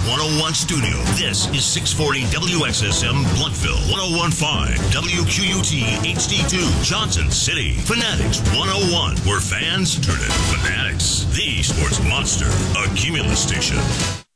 101 studio. This is 640 WXSM Bluffville, 101.5 WQUT HD2 Johnson City. Fanatics 101, where fans turn into fanatics. The Sports Monster, a Cumulus station.